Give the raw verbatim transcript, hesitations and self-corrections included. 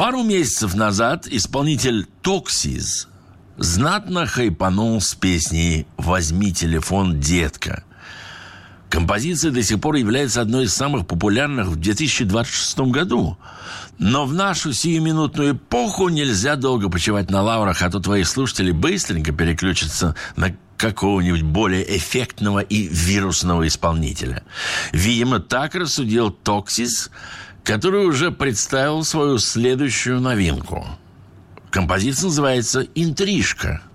Пару месяцев назад исполнитель Токсис знатно хайпанул с песней «Возьми телефон, детка». Композиция до сих пор является одной из самых популярных в две тысячи двадцать шестом году. Но в нашу сиюминутную эпоху нельзя долго почивать на лаврах, а то твои слушатели быстренько переключатся на какого-нибудь более эффектного и вирусного исполнителя. Видимо, так рассудил Токсис, который уже представил свою следующую новинку. Композиция называется «Интрижка».